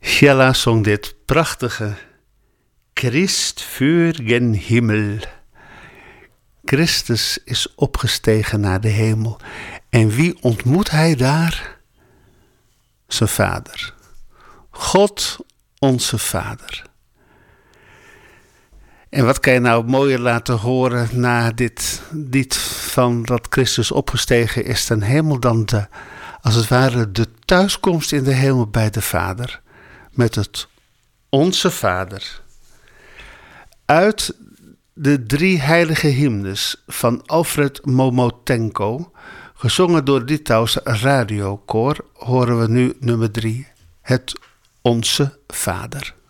Jella zong dit prachtige Christ voor gen Himmel. Christus is opgestegen naar de hemel. En wie ontmoet hij daar? Zijn Vader. God, onze Vader. En wat kan je nou mooier laten horen na dit van dat Christus opgestegen is ten hemel dan als het ware de thuiskomst in de hemel bij de Vader. Met het Onze Vader. Uit de 3 heilige hymnes van Alfred Momotenko, gezongen door het Litouwse radiokoor, horen we nu nummer 3, het Onze Vader.